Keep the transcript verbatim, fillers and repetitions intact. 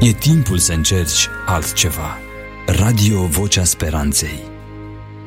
E timpul să încerci altceva. Radio Vocea Speranței.